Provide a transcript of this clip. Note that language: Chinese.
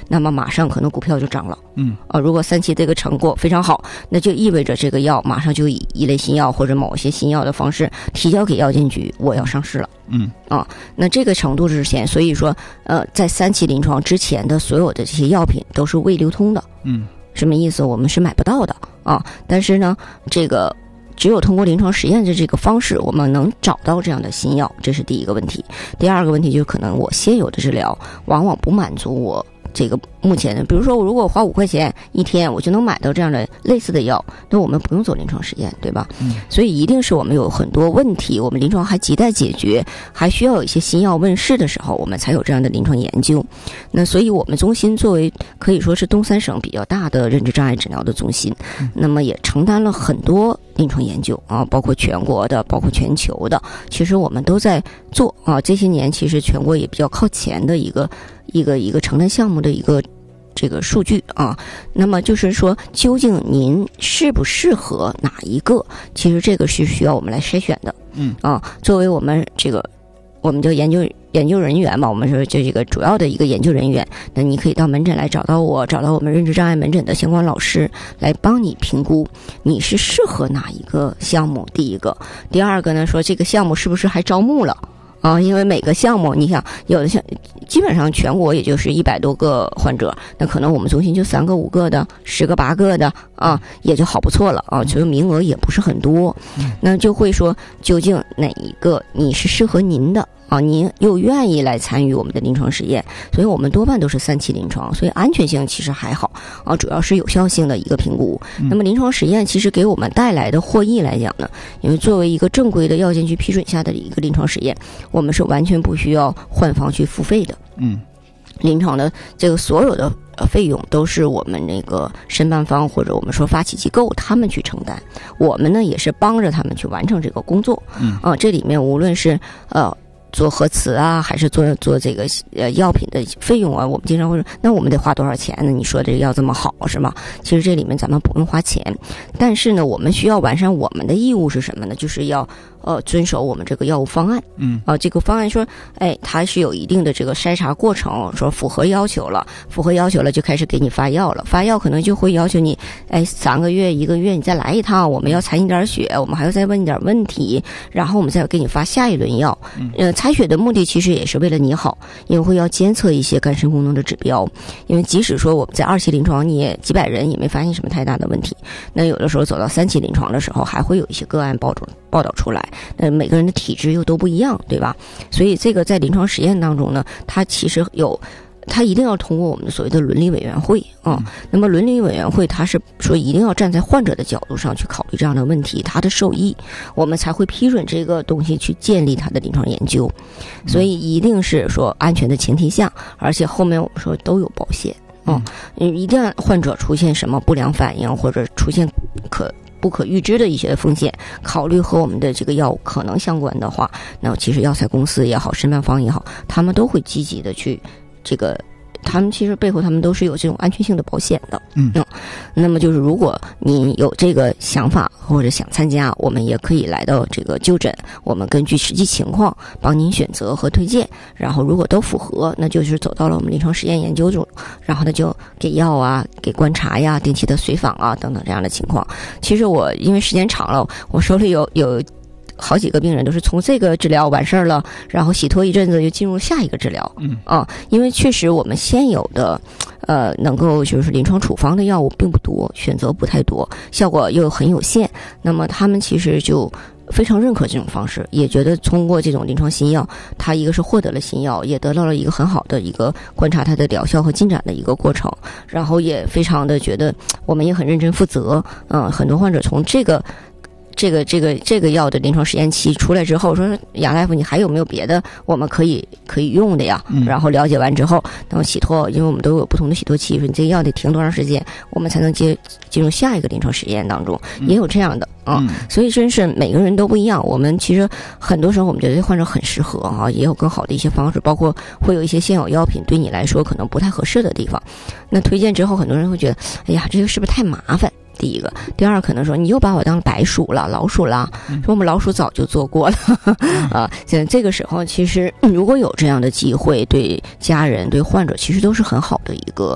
那么马上可能股票就涨了。如果3期这个成果非常好，那就意味着这个药马上就以一类新药或者某些新药的方式提交给药监局，我要上市了。那这个程度之前，所以说在3期临床之前的所有的这些药品都是未流通的。什么意思？我们是买不到的啊。但是呢，这个只有通过临床实验的这个方式，我们能找到这样的新药，这是第一个问题。第二个问题就是可能我现有的治疗往往不满足我这个目前的，比如说我如果花5块钱一天，我就能买到这样的类似的药，那我们不用做临床实验，对吧？所以一定是我们有很多问题，我们临床还亟待解决，还需要有一些新药问世的时候，我们才有这样的临床研究。那所以我们中心作为可以说是东三省比较大的认知障碍诊疗的中心，那么也承担了很多临床研究啊，包括全国的，包括全球的，其实我们都在做啊。这些年其实全国也比较靠前的一个承担项目的一个这个数据啊。那么就是说，究竟您适不适合哪一个？其实这个是需要我们来筛选的。作为我们这个我们叫研究人员嘛，我们说这个主要的一个研究人员，那你可以到门诊来找到我，找到我们认知障碍门诊的相关老师来帮你评估你是适合哪一个项目。第一个，第二个呢，说这个项目是不是还招募了？因为每个项目，你想有的基本上全国也就是100多个患者，那可能我们中心就3个5个的10个8个的也就好不错了啊，所以名额也不是很多。那就会说究竟哪一个你是适合您的您又愿意来参与我们的临床实验，所以我们多半都是3期临床，所以安全性其实还好主要是有效性的一个评估。那么临床实验其实给我们带来的获益来讲呢，因为作为一个正规的药监局批准下的一个临床实验，我们是完全不需要患方去付费的。临床的这个所有的费用都是我们那个申办方或者我们说发起机构他们去承担，我们呢也是帮着他们去完成这个工作。这里面无论是做核磁啊，还是做这个药品的费用啊，我们经常会说，那我们得花多少钱呢？你说这个药这么好是吗？其实这里面咱们不用花钱，但是呢，我们需要完善我们的义务是什么呢？就是要遵守我们这个药物方案。这个方案说，它是有一定的这个筛查过程，说符合要求了就开始给你发药了。发药可能就会要求你，3个月1个月你再来一趟，我们要采你点血，我们还要再问你点问题，然后我们再给你发下一轮药。采血的目的其实也是为了你好，因为会要监测一些肝肾功能的指标。因为即使说我们在2期临床，你也几百人也没发现什么太大的问题，那有的时候走到3期临床的时候，还会有一些个案报道出来。每个人的体质又都不一样，对吧？所以这个在临床实验当中呢，它一定要通过我们的所谓的伦理委员会那么伦理委员会它是说一定要站在患者的角度上去考虑这样的问题，他的受益，我们才会批准这个东西去建立它的临床研究。所以一定是说安全的前提下，而且后面我们说都有保险一定要患者出现什么不良反应或者出现不可预知的一些风险，考虑和我们的这个药物可能相关的话，那其实药材公司也好，申办方也好，他们都会积极的去他们其实背后他们都是有这种安全性的保险的。那么就是如果你有这个想法或者想参加，我们也可以来到这个就诊，我们根据实际情况帮您选择和推荐，然后如果都符合，那就是走到了我们临床实验研究中，然后呢就给药啊，给观察呀，定期的随访啊等等这样的情况。其实我因为时间长了，我手里有好几个病人都是从这个治疗完事儿了，然后洗脱一阵子又进入下一个治疗。因为确实我们现有的能够就是临床处方的药物并不多，选择不太多，效果又很有限，那么他们其实就非常认可这种方式，也觉得通过这种临床新药，他一个是获得了新药，也得到了一个很好的一个观察它的疗效和进展的一个过程，然后也非常的觉得我们也很认真负责。很多患者从这个药的临床实验期出来之后，说杨大夫你还有没有别的我们可以用的呀？然后了解完之后，然后洗脱，因为我们都有不同的洗脱期，说你这个药得停多长时间，我们才能进入下一个临床实验当中，也有这样的所以真是每个人都不一样。我们其实很多时候我们觉得患者很适合也有更好的一些方式，包括会有一些现有药品对你来说可能不太合适的地方，那推荐之后很多人会觉得，哎呀，这个是不是太麻烦？第一个，第二可能说你又把我当白鼠了、老鼠了，说我们老鼠早就做过了现在这个时候其实如果有这样的机会，对家人、对患者其实都是很好的一个